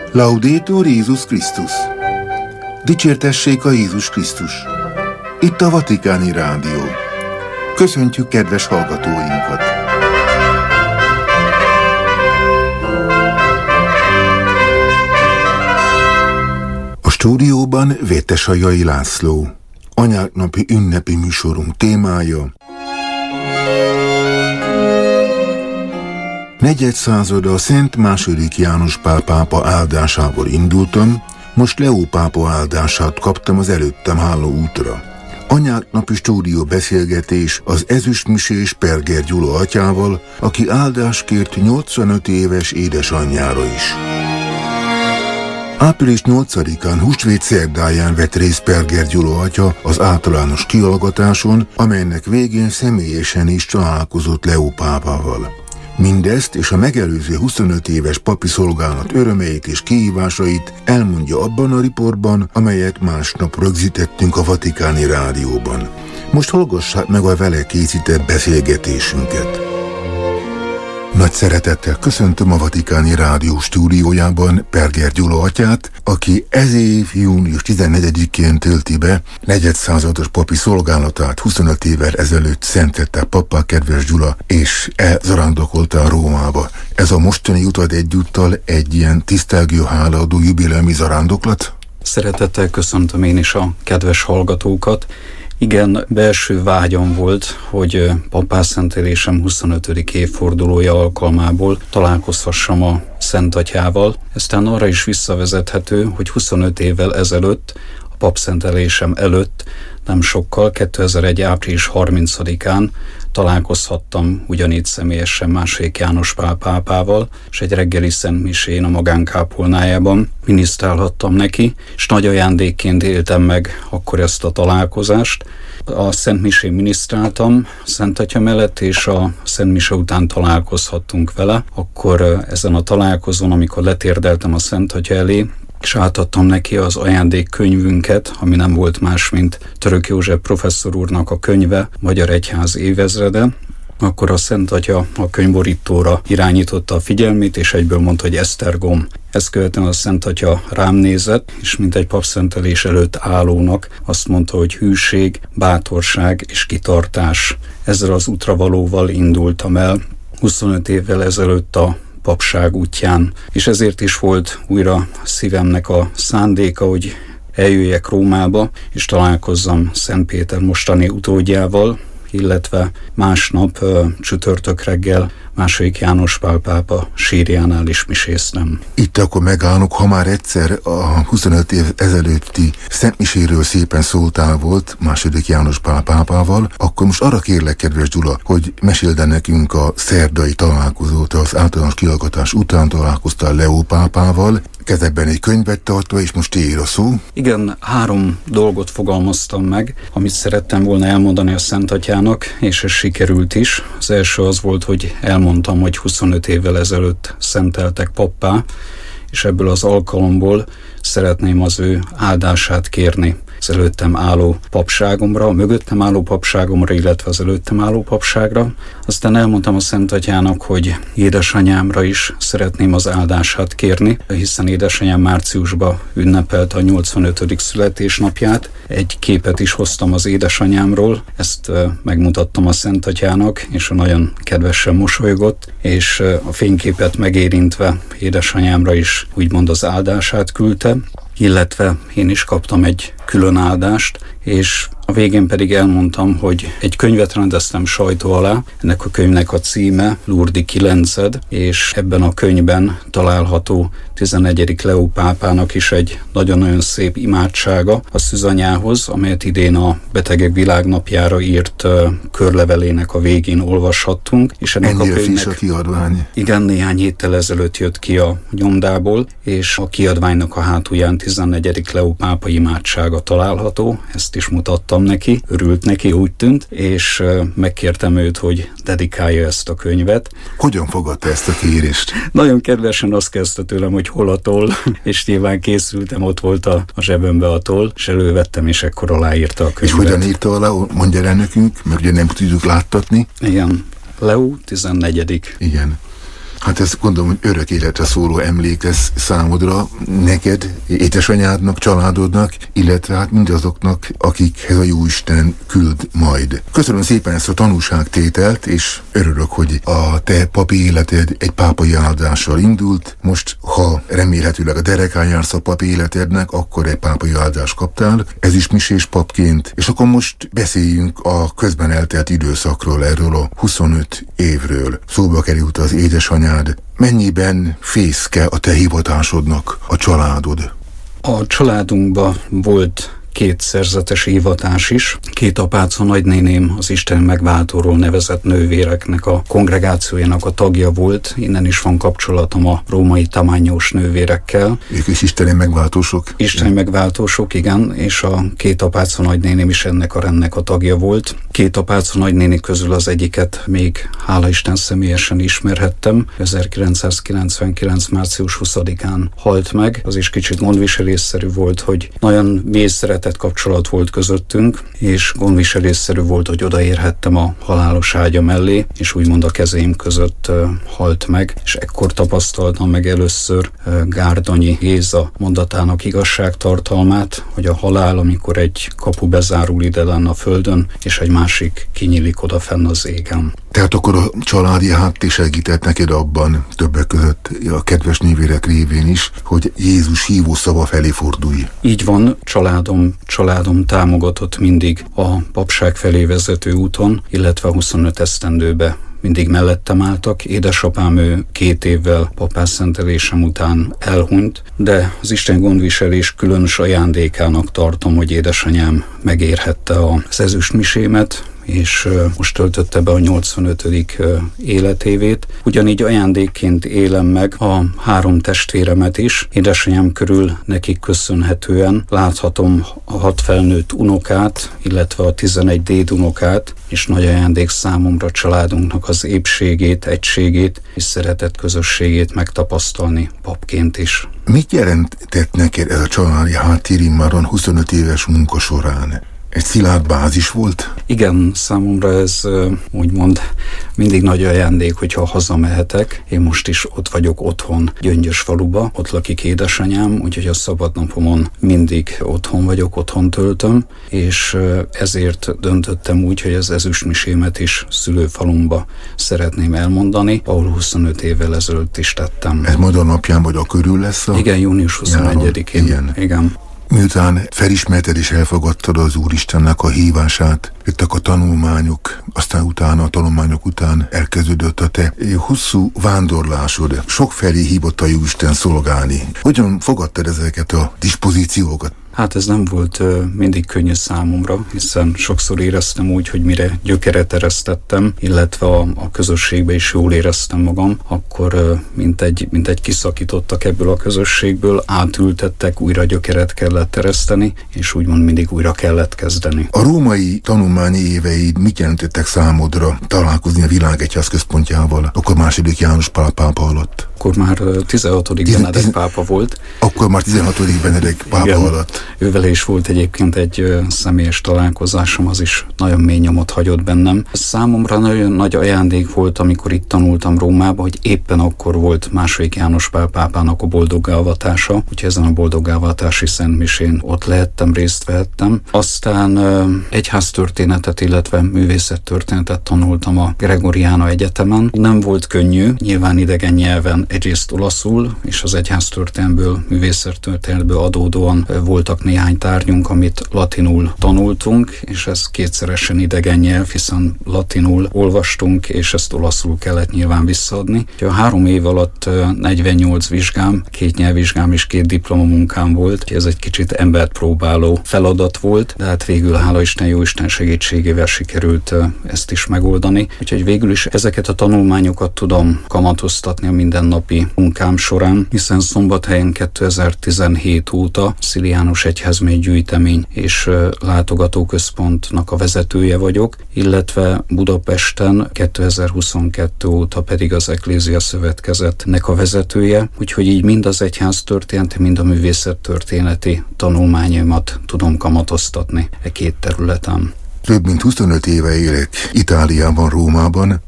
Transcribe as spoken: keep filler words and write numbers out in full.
Laudetur Jézus Krisztus! Dicsértessék a Jézus Krisztus! Itt a Vatikáni Rádió. Köszöntjük kedves hallgatóinkat! A stúdióban Vértesajai László. Anyák napi ünnepi műsorunk témája: negyedszázada a Szent második János Pál pápa áldásával indultam, most Leó pápa áldását kaptam az előttem álló útra. Anyák napi stúdió beszélgetés az ezüstmisés Perger Gyula atyával, aki áldást kért nyolcvanöt éves édesanyjára is. április nyolcadikán húsvét szerdáján vett részt Perger Gyula atya az általános kihallgatáson, amelynek végén személyesen is találkozott Leó pápával. Mindezt és a megelőző huszonöt éves papi szolgálat örömeit és kihívásait elmondja abban a riportban, amelyet másnap rögzítettünk a Vatikáni Rádióban. Most hallgassák meg a vele készített beszélgetésünket. Nagy szeretettel köszöntöm a Vatikáni Rádió stúdiójában Perger Gyula atyát, aki ez év június tizennegyedikén tölti be negyedszázados papi szolgálatát, huszonöt évvel ezelőtt szentette pappá kedves Gyula, és elzarándokolta Rómába. Ez a mostani utad egyúttal egy ilyen tisztelgő hálaadó jubileumi zarándoklat? Szeretettel köszöntöm én is a kedves hallgatókat. Igen, belső vágyam volt, hogy papásszentelésem huszonötödik évfordulója alkalmából találkozhassam a Szent Atyával. Eztán arra is visszavezethető, hogy huszonöt évvel ezelőtt, a papszentelésem előtt, nem sokkal, kétezer-egy. április harmincadikán találkozhattam ugyanígy személyesen második János Pál pápával, és egy reggeli szentmisén a magánkápolnájában minisztrálhattam neki, és nagy ajándékként éltem meg akkor ezt a találkozást. A szentmisén minisztráltam Szent Atya mellett, és a szentmise után találkozhattunk vele. Akkor ezen a találkozón, amikor letérdeltem a Szent Atya elé, és átadtam neki az ajándékkönyvünket, ami nem volt más, mint Török József professzor úrnak a könyve, Magyar Egyház évezrede, akkor a Szent Atya a könyvborítóra irányította a figyelmét, és egyből mondta, hogy Esztergom. Ezt követően a Szent Atya rám nézett, és mint egy papszentelés előtt állónak azt mondta, hogy hűség, bátorság és kitartás. Ezzel az útravalóval indultam el huszonöt évvel ezelőtt a papság útján, és ezért is volt újra szívemnek a szándéka, hogy eljöjjek Rómába, és találkozzam Szent Péter mostani utódjával, illetve másnap csütörtök reggel második János Pál pápa sírjánál is miséztem. Itt akkor megállunk, ha már egyszer a huszonöt év ezelőtti szentmiséről szépen szóltál volt második János Pál pápával, akkor most arra kérlek, kedves Gyula, hogy meséld nekünk a szerdai találkozót, az általános kihallgatás után találkoztál Leó pápával, kezedben egy könyvet tartva, és most ér a szó. Igen, három dolgot fogalmaztam meg, amit szerettem volna elmondani a Szent Atyának, és ez sikerült is. Az első az volt, hogy elmondtam, hogy huszonöt évvel ezelőtt szenteltek pappá, és ebből az alkalomból szeretném az ő áldását kérni az előttem álló papságomra, a mögöttem álló papságomra, illetve az előttem álló papságra. Aztán elmondtam a Szent Atyának, hogy édesanyámra is szeretném az áldását kérni, hiszen édesanyám márciusban ünnepelte a nyolcvanötödik születésnapját. Egy képet is hoztam az édesanyámról, ezt megmutattam a Szent Atyának, és nagyon kedvesen mosolygott, és a fényképet megérintve édesanyámra is úgymond az áldását küldte, illetve én is kaptam egy külön áldást, és a végén pedig elmondtam, hogy egy könyvet rendeztem sajtó alá, ennek a könyvnek a címe Lurdi kilenced, és ebben a könyvben található tizennegyedik Leó pápának is egy nagyon-nagyon szép imádsága a szűzanyához, amelyet idén a Betegek Világnapjára írt uh, körlevelének a végén olvashattunk. És ennek Ennyire a könyvnek, friss a kiadvány. Igen, néhány héttel ezelőtt jött ki a nyomdából, és a kiadványnak a hátulján tizennegyedik Leó pápa imádsága található, ezt is mutattam neki, örült neki, úgy tűnt, és megkértem őt, hogy dedikálja ezt a könyvet. Hogyan fogadta ezt a kérést? Nagyon kedvesen azt kezdte tőlem, hogy hol a toll, és nyilván készültem, ott volt a, a zsebembe a toll, és elővettem, és ekkor aláírta a könyvet. És hogyan írta alá? Mondja el nekünk, mert ugye nem tudjuk láttatni. Igen, Leó tizennegyedik Igen. Hát ezt gondolom, hogy örök életre szóló emlék ez számodra, neked, édesanyádnak, családodnak, illetve hát mindazoknak, akikhez a Jóisten küld majd. Köszönöm szépen ezt a tanúságtételt, és örülök, hogy a te papi életed egy pápai áldással indult. Most, ha remélhetőleg a derekán jársz a papi életednek, akkor egy pápai áldást kaptál, ez is misés papként, és akkor most beszéljünk a közben eltelt időszakról, erről a huszonöt évről. Szóba került az édesanyád. Mennyiben fészke a te hivatásodnak a családod? A családunkban volt két szerzetes hivatás is. Két apáca nagynéném az Isten megváltóról nevezett nővéreknek a kongregációjának a tagja volt. Innen is van kapcsolatom a római tamányós nővérekkel. Ők is isteni megváltósok? Isteni megváltósok, igen, és a két apáca nagynéném is ennek a rendnek a tagja volt. Két apáca nagynéni közül az egyiket még hála Isten személyesen ismerhettem. ezerkilencszázkilencvenkilenc március huszadikán halt meg. Az is kicsit gondviselésszerű volt, hogy nagyon mély szeretet kapcsolat volt közöttünk, és gondviselésszerű volt, hogy odaérhettem a halálos ágya mellé, és úgymond a kezeim között uh, halt meg, és ekkor tapasztaltam meg először uh, Gárdonyi Géza mondatának igazságtartalmát, hogy a halál, amikor egy kapu bezárul ide lenne a földön, és egy másik kinyílik oda fenn az égen. Tehát akkor a családi háttér segített neked abban, többek között a kedves nővérek révén is, hogy Jézus hívó szava felé fordulj. Így van, családom, családom támogatott mindig a papság felé vezető úton, illetve a huszonöt esztendőbe mindig mellettem álltak. Édesapám ő két évvel papásszentelésem után elhunyt, de az Isten gondviselés különös ajándékának tartom, hogy édesanyám megérhette az ezüstmisémet, és most töltötte be a nyolcvanötödik életévét. Ugyanígy ajándékként élem meg a három testvéremet is. Édesanyám körül nekik köszönhetően láthatom a hat felnőtt unokát, illetve a tizenegy dédunokát, és nagy ajándék számomra családunknak az épségét, egységét és szeretett közösségét megtapasztalni papként is. Mit jelentett neked ez a családi háttér immáron huszonöt éves munka során? Egy szilárd bázis volt? Igen, számomra ez úgymond mindig nagy ajándék, hogyha hazamehetek. Én most is ott vagyok otthon Gyöngyösfaluba, ott lakik édesanyám, úgyhogy a szabadnapomon mindig otthon vagyok, otthon töltöm, és ezért döntöttem úgy, hogy az ezüstmisémet is szülőfalumba szeretném elmondani, ahol huszonöt évvel ezelőtt is tettem. Ez majd a napján vagy a körül lesz? A... Igen, június huszonegyedikén. Igen. Igen. Miután felismerted és elfogadtad az Úristennek a hívását, jöttek a tanulmányok, aztán utána a tanulmányok után elkezdődött a te hosszú vándorlásod. Sokfelé hívott a Jóisten szolgálni. Hogyan fogadtad ezeket a dispozíciókat? Hát ez nem volt uh, mindig könnyű számomra, hiszen sokszor éreztem úgy, hogy mire gyökeret eresztettem, illetve a, a közösségbe is jól éreztem magam, akkor uh, mint, egy, mint egy kiszakítottak ebből a közösségből, átültettek, újra gyökeret kellett ereszteni, és úgymond mindig újra kellett kezdeni. A római tanulmányi éveid mit jelentettek számodra találkozni a Világegyház központjával, akkor második János Pál pápa alatt? Akkor már tizenhatodik Benedek pápa volt. Akkor már tizenhatodik Benedek pápa Igen. alatt. Ővel is volt egyébként egy ö, személyes találkozásom, az is nagyon mély nyomot hagyott bennem. Számomra nagyon nagy ajándék volt, amikor itt tanultam Rómába, hogy éppen akkor volt második János Pál pápának a boldoggálvatása, úgyhogy ezen a boldoggálvatási szentmisén ott lehettem, részt vehettem. Aztán ö, egyháztörténetet, illetve művészettörténetet tanultam a Gregoriana Egyetemen. Nem volt könnyű, nyilván idegen nyelven, egyrészt olaszul, és az egyháztörténetből, művészettörténetből adódóan voltak néhány tárgyunk, amit latinul tanultunk, és ez kétszeresen idegen nyelv, hiszen latinul olvastunk, és ezt olaszul kellett nyilván visszaadni. A három év alatt negyvennyolc vizsgám, két nyelvvizsgám és két diplomamunkám volt. Ez egy kicsit embert próbáló feladat volt, de hát végül hála Isten, jó Isten segítségével sikerült ezt is megoldani. Úgyhogy végül is ezeket a tanulmányokat tudom kamatoztatni a mindennapi munkám során, hiszen Szombathelyen kétezer-tizenhét óta Sziliánus Egyházmény gyűjtemény és látogatóközpontnak a vezetője vagyok, illetve Budapesten kétezer-huszonkettő óta pedig az Eklézia Szövetkezetnek a vezetője, úgyhogy így mind az egyháztörténeti, mind a művészettörténeti tanulmányaimat tudom kamatoztatni e két területen. Több mint huszonöt éve élek Itáliában, Rómában.